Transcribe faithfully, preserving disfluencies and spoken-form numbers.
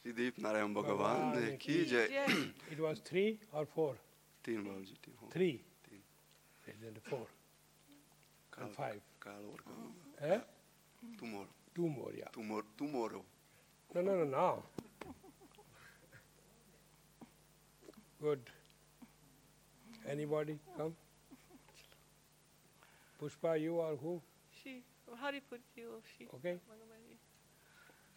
श्री दीप नारायण भगवान की जय. It was three or four? तीन बाबूजी तीन. Three. तीन. Then four. And five. काल और करूँगा. Eh? Tomorrow. Two more, yeah. Tomorrow. Tomorrow. No, no, no, now. Good. Anybody come? Pushpa, you or who? She. Haripurji or she. Okay.